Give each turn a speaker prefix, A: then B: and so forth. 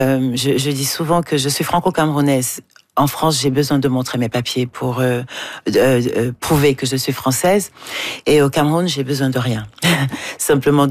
A: Je dis souvent que je suis franco-camerounaise. En France, j'ai besoin de montrer mes papiers pour prouver que je suis française. Et au Cameroun, j'ai besoin de rien. Simplement